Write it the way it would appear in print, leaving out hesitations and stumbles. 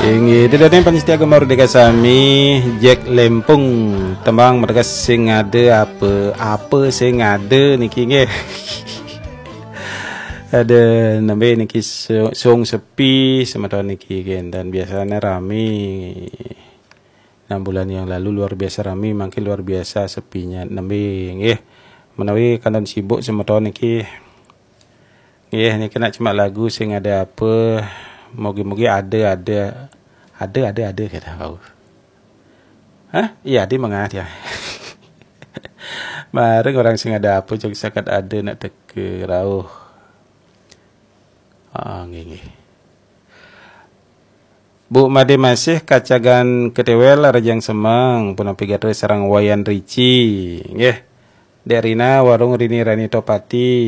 Ingi tidak nih panitia gemar deka sami Jack Lempung tembang mereka sing ada apa sing ada niki nge ada nambe niki song sepi sama tahun niki gen dan biasanya rame 6 bulan yang lalu luar biasa rame makin luar biasa sepinya nambe nge menawi kanan sibuk sama tahun niki nge niki nak cuma lagu sing ada apa mogi-mogi ada kata kau. Hah? Iya dia mengat ya. Bareng orang sing ada apa jog sakat ada nak teke rauh. Nggih. Bu Made masih kacagan ketewel rajang semang punang pigato sarang wayan rici. Nggih. Derina warung Rini Rani Topati.